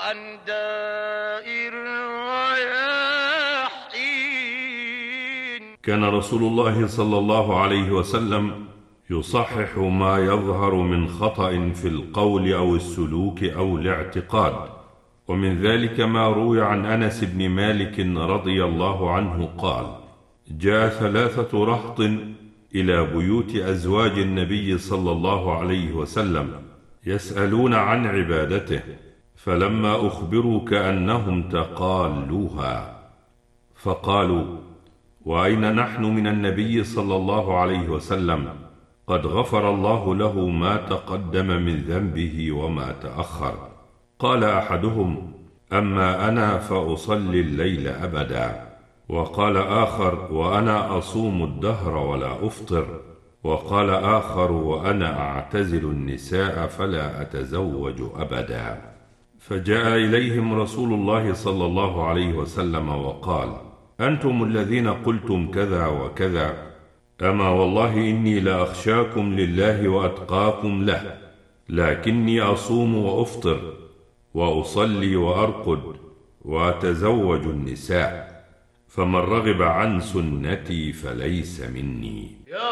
عن دائر الرياحين. كان رسول الله صلى الله عليه وسلم يصحح ما يظهر من خطأ في القول أو السلوك أو الاعتقاد، ومن ذلك ما روي عن أنس بن مالك رضي الله عنه قال: جاء 3 رهط إلى بيوت أزواج النبي صلى الله عليه وسلم يسألون عن عبادته، فلما أخبروا كأنهم تقالوها، فقالوا: وأين نحن من النبي صلى الله عليه وسلم؟ قد غفر الله له ما تقدم من ذنبه وما تأخر. قال أحدهم: أما أنا فأصلي الليل أبدا. وقال آخر: وأنا أصوم الدهر ولا أفطر. وقال آخر: وأنا أعتزل النساء فلا أتزوج أبدا. فجاء إليهم رسول الله صلى الله عليه وسلم وقال: أنتم الذين قلتم كذا وكذا، أما والله إني لأخشاكم لله وأتقاكم له، لكني أصوم وأفطر وأصلي وأرقد وأتزوج النساء، فمن رغب عن سنتي فليس مني.